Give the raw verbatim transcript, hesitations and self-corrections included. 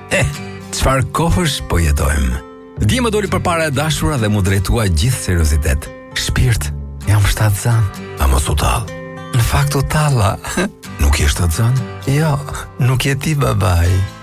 Eh, çfarë kohësh po jetojmë. Dje më doli përpara e dashura dhe mu drejtua gjithë seriozitet. Shpirt, jam shtatë zan. A mos u tall. Në fakt u talla. Nuk je shtatë zan? Jo, nuk je ti babai.